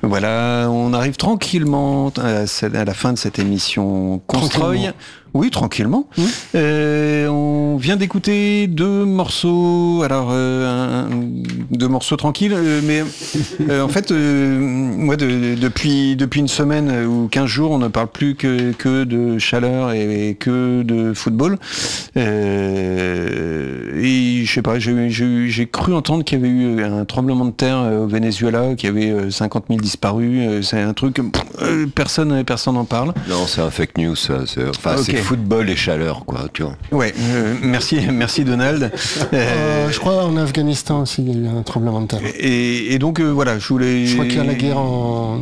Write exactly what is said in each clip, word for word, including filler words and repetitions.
Voilà, on arrive tranquillement à, à la fin de cette émission Constroy. Oui, tranquillement. Mmh. Euh, on vient d'écouter deux morceaux, alors euh, un, deux morceaux tranquilles, euh, mais euh, en fait, euh, moi, de, depuis depuis une semaine ou quinze jours, on ne parle plus que que de chaleur et, et que de football. Euh, et je sais pas, j'ai, j'ai, j'ai cru entendre qu'il y avait eu un tremblement de terre au Venezuela, qu'il y avait cinquante mille disparus. C'est un truc, euh, personne personne n'en parle. Non, c'est un fake news. Ça. C'est, enfin, okay. c'est football et chaleur, quoi, tu vois. Ouais, euh, merci, merci Donald. Euh, euh, je crois en Afghanistan aussi, il y a eu un tremblement de terre. Et, et donc, euh, voilà, je voulais... Je crois qu'il y a la guerre en...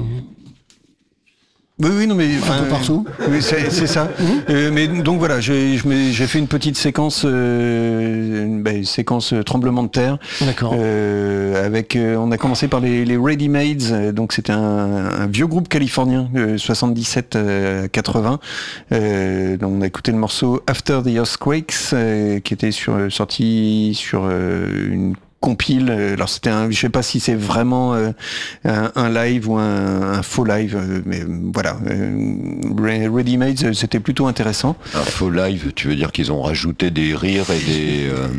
Oui, oui, non, mais un peu partout. Oui, c'est, c'est ça. Mmh. Euh, mais donc voilà, j'ai, j'ai fait une petite séquence, euh, bah, séquence tremblement de terre. D'accord. Euh, avec, euh, on a commencé par les, les Ready Mades, donc c'était un, un vieux groupe californien, euh, soixante-dix-sept à quatre-vingts. Euh, donc on a écouté le morceau After the Earthquakes, euh, qui était sur, sorti sur euh, une compile. Alors c'était un, je sais pas si c'est vraiment euh, un, un live ou un, un faux live, euh, mais voilà. Euh, Ready Made, c'était plutôt intéressant. Un faux live, tu veux dire qu'ils ont rajouté des rires et des... Euh...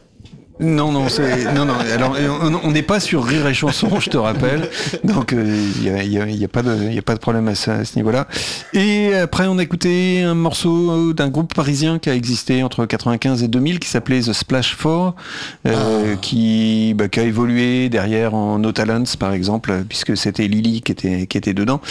Non, non, c'est, non, non. Alors, on n'est pas sur Rire et Chanson, je te rappelle. Donc, il euh, y, a, y, a, y a pas de, y a pas de problème à, ça, à ce niveau-là. Et après, on a écouté un morceau d'un groupe parisien qui a existé entre quatre-vingt-quinze et deux mille, qui s'appelait The Splash Four, euh, ah. qui, bah, qui a évolué derrière en No Talents, par exemple, puisque c'était Lily qui était, qui était dedans.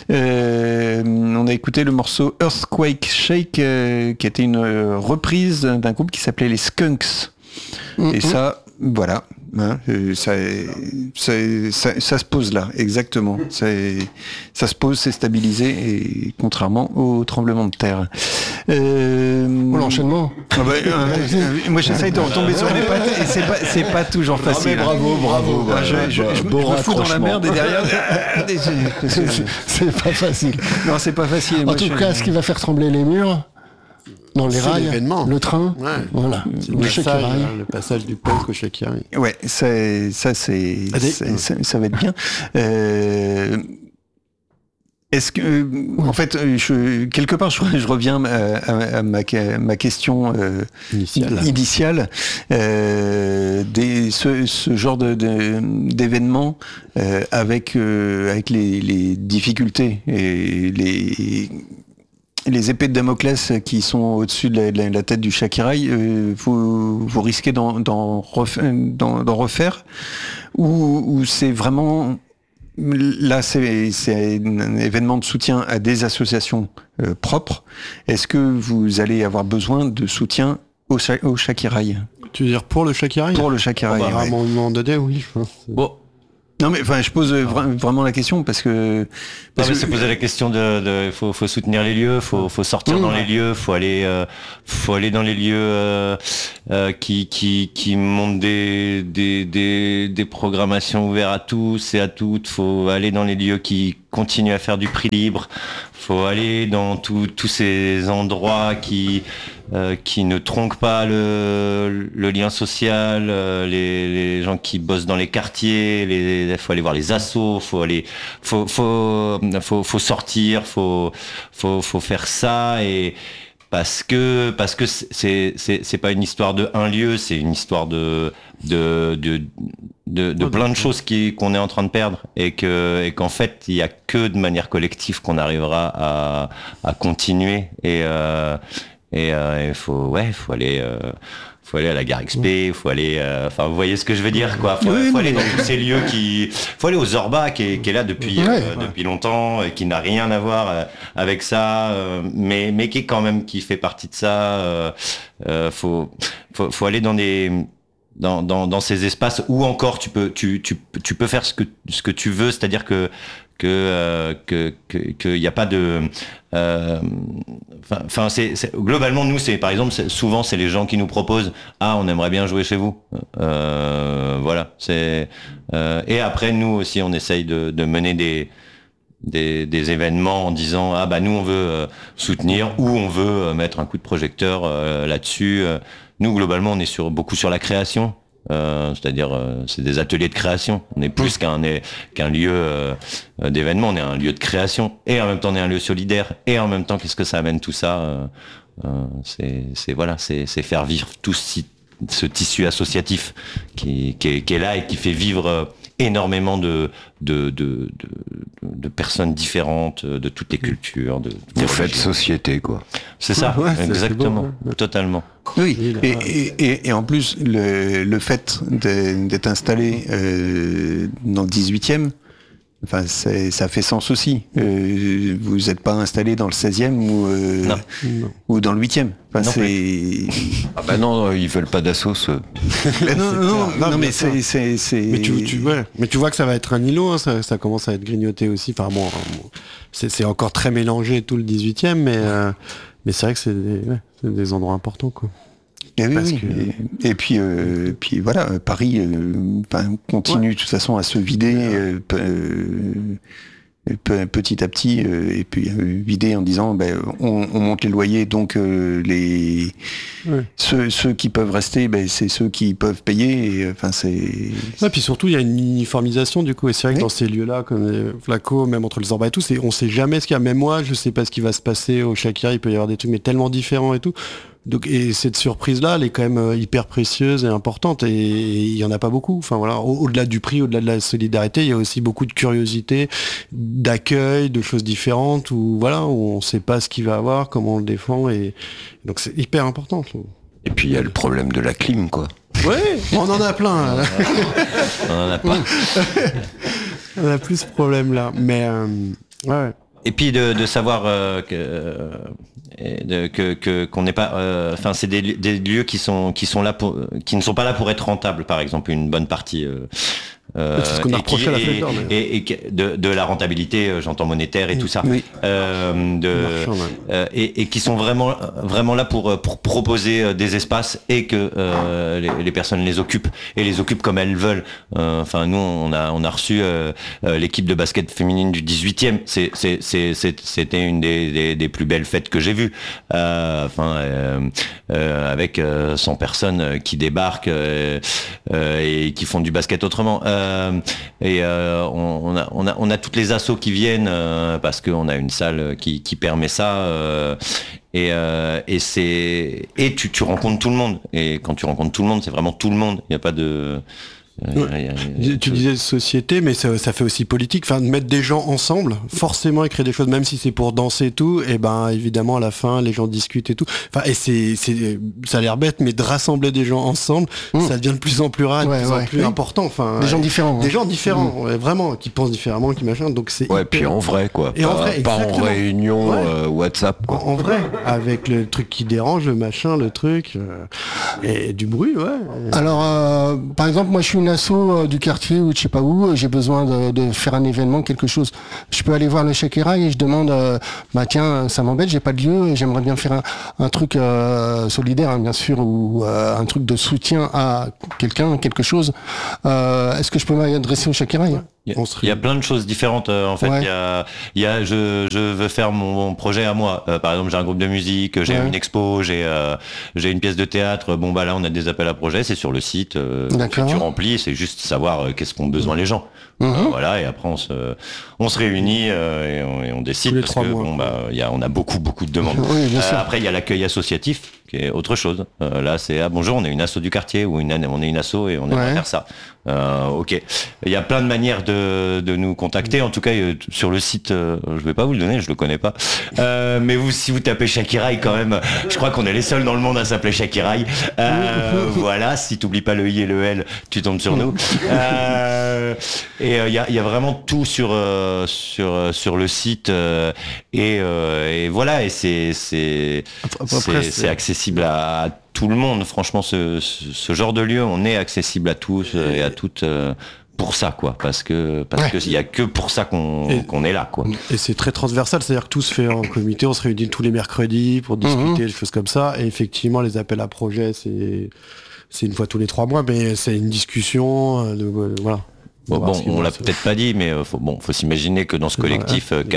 Euh, on a écouté le morceau Earthquake Shake, euh, qui était une reprise d'un groupe qui s'appelait les Skunks. Et ça, voilà, hein, ça, ça, ça, ça se pose là, exactement. Ça, ça se pose, c'est stabilisé, et contrairement au tremblement de terre. Euh... Oh, l'enchaînement. Ah bah, euh, moi, j'essaye de retomber sur mes pattes, et c'est pas, c'est pas toujours facile. Non, bravo, bravo. bravo. Je, je, je, je me fous dans la merde et derrière. c'est, c'est pas facile. Non, c'est pas facile. En moi, tout je... cas, ce qui va faire trembler les murs. Dans les c'est rails, l'événement. Le train, ouais. Voilà, c'est le, passage, hein, le passage du punk au Shakira. Ouais, ça, ça c'est, ah, des... c'est ça, ça va être bien. Euh, est-ce que, en fait, je, quelque part, je, je reviens à, à, à ma, ma question euh, initiale. initiale euh, des, ce, ce genre de, de, d'événements euh, avec euh, avec les, les difficultés et les les épées de Damoclès qui sont au-dessus de la, de la tête du Shakiraï, euh, vous, vous risquez d'en, d'en, refaire, d'en, d'en refaire ou, ou c'est vraiment... Là, c'est, c'est un événement de soutien à des associations euh, propres. Est-ce que vous allez avoir besoin de soutien au, au Shakiraï ? Tu veux dire pour le Shakiraï ? Pour le Shakiraï, oh bah, ouais. À un moment donné, oui, je pense. Bon. Non mais enfin je pose vra- vraiment la question parce que parce non, mais que c'est poser la question de, de faut faut soutenir les lieux, faut faut sortir mmh. dans les lieux, faut aller euh, faut aller dans les lieux euh, euh, qui qui qui montent des des des des programmations ouvertes à tous et à toutes, faut aller dans les lieux qui continuent à faire du prix libre, faut aller dans tous tous ces endroits qui Euh, qui ne tronquent pas le, le lien social, euh, les, les gens qui bossent dans les quartiers, les, faut aller voir les assos, faut aller, faut, faut, faut, faut sortir, faut, faut, faut faire ça et parce que, parce que c'est, c'est, c'est pas une histoire de un lieu, c'est une histoire de, de, de, de, de plein de choses qui, qu'on est en train de perdre et que, et qu'en fait, il y a que de manière collective qu'on arrivera à, à continuer et, euh, Et il euh, faut, ouais, faut aller, euh, faut aller à la gare X P, faut aller, enfin, euh, vous voyez ce que je veux dire, quoi. Faut, oui, faut aller dans tous ces lieux qui, faut aller au Zorba qui est, qui est là depuis, ouais, euh, ouais. depuis longtemps, et qui n'a rien à voir euh, avec ça, euh, mais, mais qui est quand même, qui fait partie de ça. Euh, euh, faut, faut, faut aller dans des, dans, dans, dans ces espaces où encore tu peux, tu, tu, tu peux faire ce que, ce que tu veux, c'est-à-dire que que euh, que que y a pas de enfin euh, c'est, c'est globalement nous c'est par exemple c'est, souvent c'est les gens qui nous proposent ah on aimerait bien jouer chez vous euh, voilà c'est euh, et après nous aussi on essaye de, de mener des Des, des événements en disant ah bah nous on veut euh, soutenir ou on veut euh, mettre un coup de projecteur euh, là-dessus. Euh, nous globalement on est sur beaucoup sur la création Euh, c'est-à-dire, euh, c'est des ateliers de création. On est plus qu'un qu'un lieu euh, d'événement, on est un lieu de création. Et en même temps, on est un lieu solidaire. Et en même temps, qu'est-ce que ça amène tout ça euh, euh, C'est, c'est voilà, c'est, c'est faire vivre tout ce, ce tissu associatif qui, qui, est, qui est là et qui fait vivre euh, énormément de de, de de de personnes différentes, de toutes les cultures, de vous faites société, quoi. C'est ça, ouais, exactement, c'est beau, ouais. Totalement. Oui, et, et, et, et en plus, le, le fait d'être installé euh, dans le dix-huitième, enfin, ça fait sens aussi. Euh, vous n'êtes pas installé dans le seizième ou, euh, non. ou dans le huitième. Enfin, c'est... Ah bah non, ils veulent pas d'assos. non, non, non, non, non, mais c'est... c'est, c'est... Mais, tu, tu, ouais. mais tu vois que ça va être un îlot, hein, ça, ça commence à être grignoté aussi. Enfin bon, c'est encore très mélangé tout le dix-huitième, mais, euh, mais c'est vrai que c'est des, ouais, des endroits importants, quoi. Et, oui, oui. Que... et, et puis, euh, puis voilà, Paris euh, continue ouais. de toute façon à se vider euh, euh, petit à petit, euh, et puis euh, vider en disant ben, on, on monte les loyers, donc euh, les ouais. ceux, ceux qui peuvent rester, ben, c'est ceux qui peuvent payer. Et, enfin, c'est. Ouais, puis surtout, il y a une uniformisation du coup, et c'est vrai que oui. dans ces lieux-là, comme les Flaco, même entre le Zorba et tout, on sait jamais ce qu'il y a. Même moi, je sais pas ce qui va se passer au Shakira, il peut y avoir des trucs mais tellement différents et tout. Donc, et cette surprise-là, elle est quand même hyper précieuse et importante, et il y en a pas beaucoup. Enfin voilà, au-delà du prix, au-delà de la solidarité, il y a aussi beaucoup de curiosité, d'accueil, de choses différentes, où voilà, où on sait pas ce qu'il va avoir, comment on le défend, et donc c'est hyper important. Et puis il y a le problème de la clim, quoi. Ouais, on en a plein. on en a pas. On a plus ce problème-là, mais euh, ouais. Et puis de, de savoir euh, que, euh, de, que que qu'on n'est pas, enfin euh, c'est des, des lieux qui sont qui sont là pour, qui ne sont pas là pour être rentables, par exemple, une bonne partie. Euh, Euh, c'est ce qu'on a reproché à la Fête d'Or, et, et, et de, de la rentabilité, euh, j'entends monétaire et tout ça, oui. euh, de, euh, et, et qui sont vraiment vraiment là pour pour proposer des espaces et que euh, les, les personnes les occupent et les occupent comme elles veulent. Enfin, euh, nous on a on a reçu euh, l'équipe de basket féminine du dix-huitième. C'est c'est c'est c'était une des, des des plus belles fêtes que j'ai vues. Enfin, euh, euh, avec euh, cent personnes qui débarquent euh, euh, et qui font du basket autrement. Euh, Euh, et euh, on, on, a, on, a, on a toutes les assos qui viennent euh, parce qu'on a une salle qui, qui permet ça euh, et, euh, et, c'est, et tu, tu rencontres tout le monde, et quand tu rencontres tout le monde, c'est vraiment tout le monde, il n'y a pas de... Ouais. Y a, y a tu disais société, mais ça, ça fait aussi politique. Enfin, de mettre des gens ensemble, forcément écrire des choses, même si c'est pour danser et tout. Et ben, évidemment, à la fin, les gens discutent et tout. Enfin, et c'est, c'est, ça a l'air bête, mais de rassembler des gens ensemble, mmh. ça devient de plus en plus rare, ouais, de plus ouais. en plus oui. important. Enfin, des gens différents. Des hein. gens différents, mmh. ouais, vraiment, qui pensent différemment, qui machin. Donc c'est. Ouais, hyper... puis en vrai, quoi. Et pas, en vrai, pas en réunion ouais. euh, WhatsApp, quoi. En, en vrai, avec le truc qui dérange, le machin, le truc, euh, et du bruit, ouais. Alors, euh, par exemple, moi, je suis une asso euh, du quartier ou je sais pas où, j'ai besoin de, de faire un événement, quelque chose. Je peux aller voir le Shakira et je demande, euh, bah tiens, ça m'embête, j'ai pas de lieu, j'aimerais bien faire un, un truc euh, solidaire, hein, bien sûr, ou euh, un truc de soutien à quelqu'un, quelque chose. Euh, est-ce que je peux m'adresser au Shakira? Ouais. Il y, a, il y a plein de choses différentes euh, en fait. Ouais. Il y a, il y a je, je veux faire mon, mon projet à moi. Euh, par exemple, j'ai un groupe de musique, j'ai ouais. une expo, j'ai euh, j'ai une pièce de théâtre. Bon bah là, on a des appels à projets, c'est sur le site. Euh, que tu remplis, c'est juste savoir euh, qu'est-ce qu'ont besoin les gens. Mmh. Euh, voilà, et après on se on se réunit euh, et, on, et on décide parce que mois. bon bah il y a on a beaucoup beaucoup de demandes. Oui, euh, après il y a l'accueil associatif qui est autre chose. Euh, là c'est ah bonjour, on est une asso du quartier ou une on est une asso et on aimerait ouais. faire ça. Euh, ok, il y a plein de manières de, de nous contacter. En tout cas, euh, sur le site, euh, je vais pas vous le donner, je le connais pas. Euh, mais vous, si vous tapez Shakirai, quand même, je crois qu'on est les seuls dans le monde à s'appeler Shakirai. Euh, voilà, si t'oublies pas le I et le L, tu tombes sur nous. Euh, et il euh, y, a, y a vraiment tout sur euh, sur sur le site euh, et, euh, et voilà. Et c'est c'est c'est, c'est accessible à, à tout le monde. Franchement, ce, ce, ce genre de lieu, on est accessible à tous et à toutes euh, pour ça, quoi. Parce que parce ouais. que il y a que pour ça qu'on et, qu'on est là, quoi. Et c'est très transversal, c'est-à-dire que tout se fait en comité. On se réunit tous les mercredis pour discuter, mmh. des choses comme ça. Et effectivement, les appels à projets, c'est c'est une fois tous les trois mois, mais c'est une discussion. De, euh, voilà. Bon, bon on l'a peut-être pas dit, mais faut, bon, faut s'imaginer que dans ce collectif, ouais,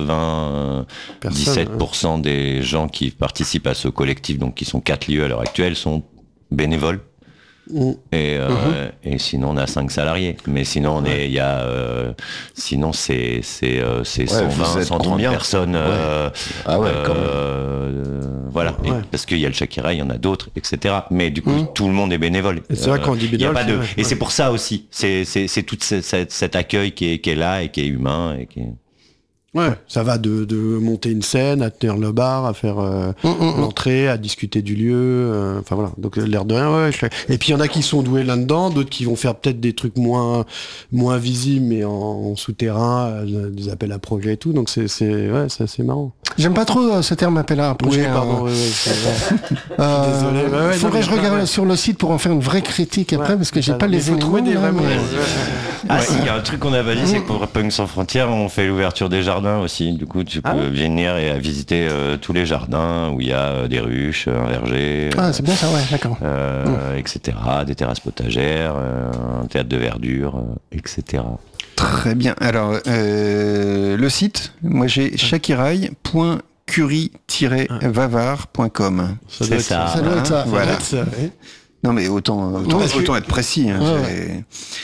quatre-vingt-dix-sept pour cent ouais. des gens qui participent à ce collectif, donc qui sont quatre lieux à l'heure actuelle, sont bénévoles. Mmh. Et, euh, mmh. et sinon on a cinq salariés. Mais sinon on est, il y a, euh, sinon c'est c'est euh, c'est ouais, cent vingt, cent trente personnes. Ouais. Euh, ah ouais. Quand même. Euh, voilà. Ouais. Et parce qu'il y a le Shakira, il y en a d'autres, et cetera. Mais du coup mmh. tout le monde est bénévole. Et c'est vrai qu'on dit bénévole. Pas de. Ouais. Et c'est pour ça aussi. C'est c'est c'est tout cet, cet accueil qui est qui est là et qui est humain et qui est... Ouais, ça va de, de monter une scène, à tenir le bar, à faire euh, mmh, mmh. l'entrée, à discuter du lieu, euh, enfin voilà. Donc l'air de rien, ouais. Je... Et puis il y en a qui sont doués là-dedans, d'autres qui vont faire peut-être des trucs moins moins visibles, mais en, en souterrain, euh, des appels à projets et tout. Donc c'est c'est ouais, c'est assez marrant. J'aime pas trop euh, ce terme appel à projet. Oui, pardon. Euh... Ouais, ouais, euh, Désolé. Bah ouais, faudrait que je regarde ouais. sur le site pour en faire une vraie critique après, ouais, parce que j'ai pas les éléments. Des là, mais... ouais. Ah ouais. Si, il y a un truc qu'on a pas dit, c'est que pour Punk Sans Frontières, on fait l'ouverture des jardins aussi. Du coup, tu peux ah ouais. venir et visiter euh, tous les jardins où il y a euh, des ruches, un verger, ah, c'est bien ça, ouais, d'accord. Euh, mmh. et cetera. Des terrasses potagères, euh, un théâtre de verdure, euh, et cetera. Très bien. Alors, euh, le site, moi j'ai shakiraï point curie tiret vavard point com. C'est ça. Ça doit être ça. Voilà. Ça doit être ça, oui. Non mais autant, autant, ouais, autant être précis. Hein, ouais.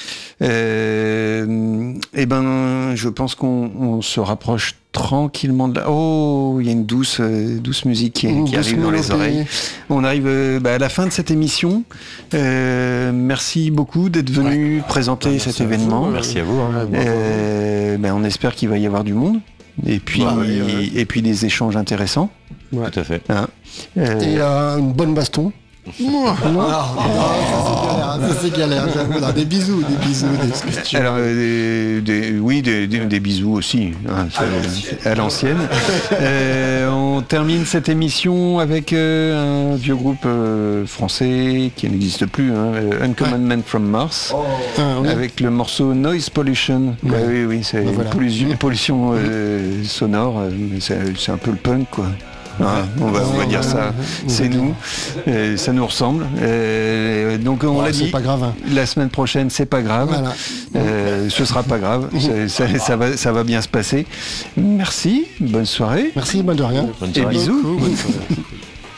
Euh, et ben, je pense qu'on on se rapproche tranquillement de là. Oh, il y a une douce, euh, douce musique qui, mmh, qui arrive dans les oreilles. On arrive euh, bah, à la fin de cette émission. Euh, merci beaucoup d'être venu ouais. présenter ouais, cet événement. Vous, merci à vous. Hein. Euh, bah, on espère qu'il va y avoir du monde. Et puis, ouais, ouais, ouais. et puis des échanges intéressants. Ouais. Tout à fait. Hein euh... Et euh, une bonne baston. Non, non, ça c'est galère, j'avoue. Là, des bisous, des bisous. Des Alors, euh, des, des, oui, des, des, des bisous aussi, hein, à l'ancienne. euh, on termine cette émission avec euh, un vieux groupe euh, français qui n'existe plus, hein, Uncommon Man from Mars, oh. ah, oui. avec le morceau Noise Pollution. Ouais. Bah, oui, oui, c'est voilà. pollution, pollution euh, sonore, c'est, c'est un peu le punk, quoi. Ah, on va, on va dire ça, c'est nous, euh, ça nous ressemble. Euh, donc on ouais, l'a dit, pas grave, hein. La semaine prochaine c'est pas grave, voilà. euh, ce sera pas grave, ça, ça, ça, va, ça va bien se passer. Merci, bonne soirée. Merci, bonne de rien. Bonne soirée. Et bisous. Beaucoup, bonne soirée.